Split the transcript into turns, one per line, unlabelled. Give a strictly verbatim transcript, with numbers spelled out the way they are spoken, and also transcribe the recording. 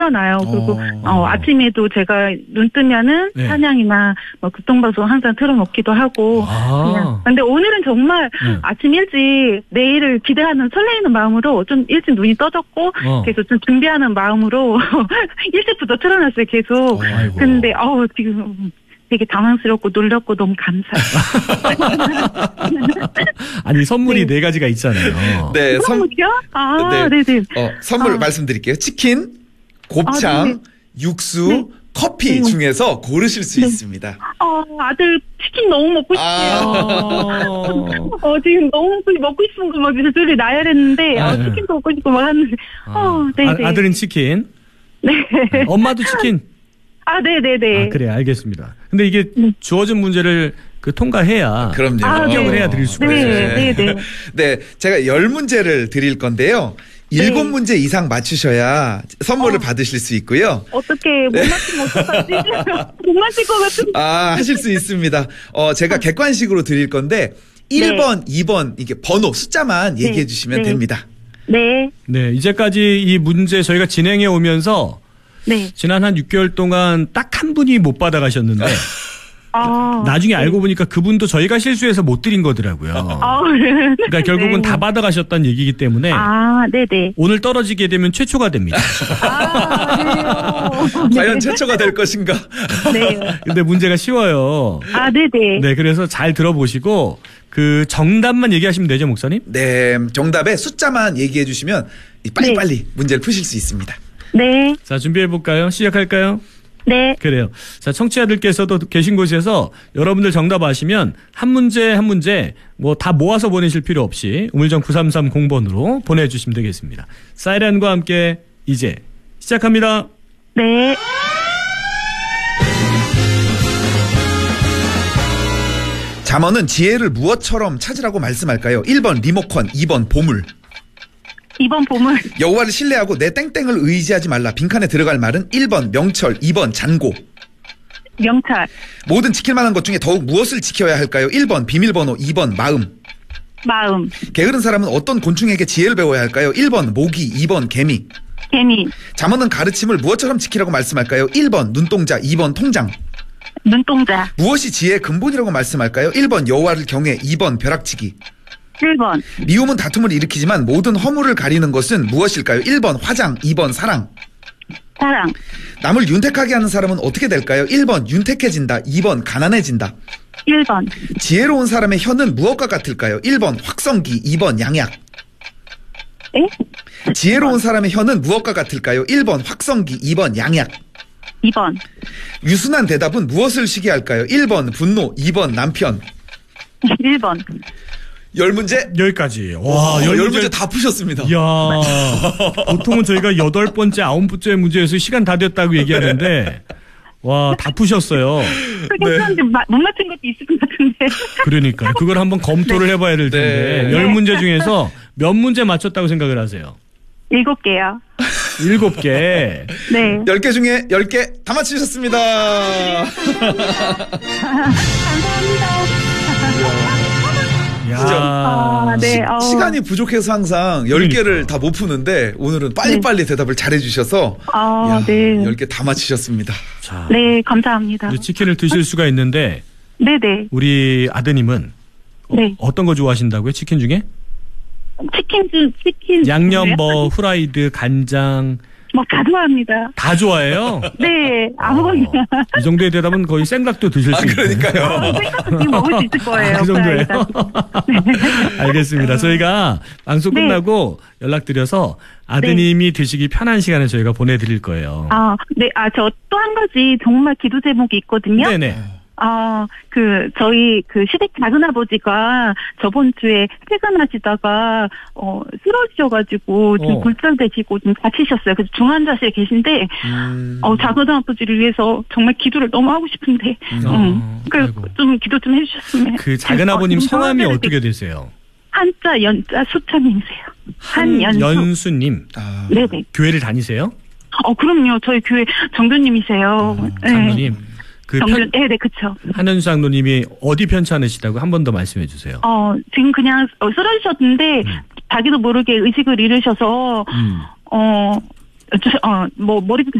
나요. 그리고
어.
어, 아침에도 제가 눈 뜨면은
네.
찬양이나 뭐 교통방송 항상 틀어놓기도 하고.
아.
근데 오늘은 정말
네.
아침 일찍 내일을 기대하는 설레이는 마음으로 좀 일찍 눈이 떠졌고
어.
그래서 좀 준비하는 마음으로 일찍부터 틀어놨어요. 계속.
어, 아이고.
근데 어우 지금 되게 당황스럽고 놀랍고 너무 감사해요.
아니 선물이 네,
네.
가지가 있잖아요.
네, 선,
선물이요? 아,
네.
네네.
어, 선물
아.
말씀드릴게요. 치킨, 곱창,
아, 네네.
육수,
네.
커피
네.
중에서 고르실 수
네.
있습니다.
어, 아들 치킨 너무 먹고 싶어요.
아.
어, 지금 너무 먹고, 먹고 싶은 거 막 소리 나열했는데,
아,
어,
네.
치킨도 먹고 싶고 막 하는데, 어,
아,
네네.
아들은 치킨,
네.
엄마도 치킨.
아, 네네네.
아, 그래, 알겠습니다. 근데 이게
네.
주어진 문제를 그 통과해야
그럼요.
아,
합격을
네.
해야 드릴 수가
네,
있어요.
네, 네.
네, 제가 열 문제를 드릴 건데요. 일곱 문제 이상 맞추셔야 선물을
어.
받으실 수 있고요.
어떻게, 못 맞추면 어떡하지? 못 맞힐 것 같은데.
아, 하실 수 있습니다. 어, 제가 객관식으로 드릴 건데 일 번, 이 번 이게 번호 숫자만
네.
얘기해 주시면
네.
됩니다.
네,
네, 이제까지 이 문제 저희가 진행해 오면서
네.
지난 한 육 개월 동안 딱 한 분이 못 받아가셨는데
아.
나중에 알고 보니까 그분도 저희가 실수해서 못 드린 거더라고요.
아,
그러니까 결국은
네.
다 받아가셨다는 얘기이기 때문에
아, 네네.
오늘 떨어지게 되면 최초가 됩니다.
아, 그래요.
과연 최초가 될 것인가?
네.
근데 문제가 쉬워요.
아, 네네.
네, 그래서 잘 들어보시고 그 정답만 얘기하시면 되죠, 목사님?
네, 정답의 숫자만 얘기해 주시면 빨리빨리
네.
문제를 푸실 수 있습니다.
네.
자, 준비해 볼까요? 시작할까요?
네.
그래요. 자, 청취자들께서도 계신 곳에서 여러분들 정답 아시면 한 문제 한 문제 뭐 다 모아서 보내실 필요 없이 우물정 구삼삼공 번으로 보내주시면 되겠습니다. 사이렌과 함께 이제 시작합니다.
네.
잠언은 지혜를 무엇처럼 찾으라고 말씀할까요? 일 번 리모컨, 이 번 보물.
이번 보물.
여호와를 신뢰하고 내 땡땡을 의지하지 말라. 빈칸에 들어갈 말은 일 번 명철, 이 번 잔고.
명찰.
모든 지킬 만한 것 중에 더욱 무엇을 지켜야 할까요? 일 번 비밀번호, 이 번 마음.
마음.
게으른 사람은 어떤 곤충에게 지혜를 배워야 할까요? 일 번 모기, 이 번 개미.
개미.
잠언은 가르침을 무엇처럼 지키라고 말씀할까요? 일 번 눈동자, 이 번 통장.
눈동자.
무엇이 지혜의 근본이라고 말씀할까요? 일 번 여호와를 경외, 이 번 벼락치기.
일 번.
미움은 다툼을 일으키지만 모든 허물을 가리는 것은 무엇일까요? 일 번 화장, 이 번 사랑.
사랑.
남을 윤택하게 하는 사람은 어떻게 될까요? 일 번 윤택해진다, 이 번 가난해진다.
일 번.
지혜로운 사람의 혀는 무엇과 같을까요? 일 번 확성기, 이 번 양약.
에?
지혜로운 사람의 혀는 무엇과 같을까요? 일 번 확성기, 이 번 양약.
이 번.
유순한 대답은 무엇을 시기할까요? 일 번 분노, 이 번 남편.
일 번.
열 문제.
여기까지. 와,
와,
열
열
문제
문제 다 푸셨습니다.
이야, 보통은 저희가 여덟 번째, 아홉 번째 문제에서 시간 다 됐다고 얘기하는데, 와, 다 푸셨어요.
괜찮은데 마- 못 맞춘 것도 있을 것 같은데.
그러니까 그걸 한번 검토를 해봐야 될 텐데,
네.
열 문제 중에서 몇 문제 맞췄다고 생각을 하세요?
일곱 개요.
일곱 개.
네.
열 개 중에 열 개 다 맞추셨습니다.
감사합니다.
야,
아, 네. 어.
시간이 부족해서 항상 열 개를
그러니까.
다 못 푸는데 오늘은 빨리빨리 대답을 잘해 주셔서
아, 네.
열 개 다 맞추셨습니다.
자,
네, 감사합니다.
이제 치킨을 드실 수가 있는데,
네네.
우리 아드님은 어,
네.
어떤 거 좋아하신다고요? 치킨 중에?
치킨 주, 치킨.
양념, 뭐 후라이드, 간장
뭐, 다 좋아합니다.
다 좋아해요.
네, 아무거나.
이 정도의 대답은 거의 생닭도 드실 수
아,
있어요.
그러니까요.
생각도 지금 먹을 수 있을 거예요.
그 정도예요.
프라이드.
알겠습니다. 저희가 방송
네.
끝나고 연락드려서 아드님이 드시기 편한 시간을 저희가 보내드릴 거예요.
아, 네, 아, 저 또 한 가지 정말 기도 제목이 있거든요.
네네.
아, 그, 저희, 그, 시댁 작은아버지가 저번 주에 퇴근하시다가, 어, 쓰러지셔가지고, 지금
어.
골절되시고, 좀 다치셨어요. 그래서 중환자실에 계신데,
음.
어, 작은아버지를 위해서 정말 기도를 너무 하고 싶은데,
음.
음.
어,
그,
아이고.
좀 기도 좀 해주셨으면.
그 작은 아버님
어,
성함이
중환자실에
어떻게 되세요?
한자, 연자, 수천님이세요. 한연수.
한연수님.
아,
네네.
교회를 다니세요?
어, 그럼요. 저희 교회 정교님이세요. 네.
장로님. 그
정교,
편,
네, 네, 그쵸.
한연수 장로님이 어디 편찮으시다고 한 번 더 말씀해 주세요.
어, 지금 그냥 어, 쓰러지셨는데,
음.
자기도 모르게 의식을 잃으셔서,
음.
어, 저, 어, 뭐 머리도